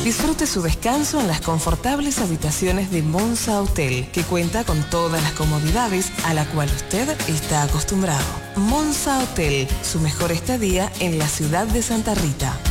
Disfrute su descanso en las confortables habitaciones de Monza Hotel, que cuenta con todas las comodidades a la cual usted está acostumbrado. Monza Hotel, su mejor estadía en la ciudad de Santa Rita.